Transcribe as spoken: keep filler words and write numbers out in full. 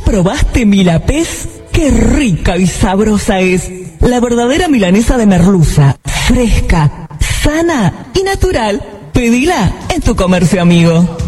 probaste Milapés? ¡Qué rica y sabrosa es! La verdadera milanesa de merluza, fresca, sana y natural. Pedila en tu comercio amigo.